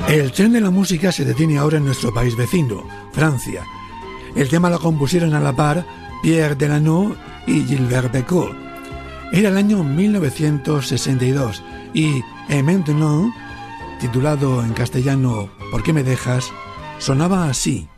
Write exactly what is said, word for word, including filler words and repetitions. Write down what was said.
El tren de la música se detiene ahora en nuestro país vecino, Francia. El tema lo compusieron a la par Pierre Delano y Gilbert Bécaud. Era el año mil novecientos sesenta y dos y Et maintenant, titulado en castellano ¿Por qué me dejas?, sonaba así.